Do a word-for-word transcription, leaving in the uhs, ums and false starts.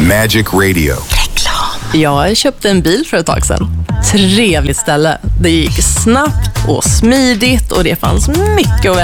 Magic Radio. Reklam. Jag köpte en bil för ett tag sedan. Trevligt ställe. Det gick snabbt och smidigt och det fanns mycket att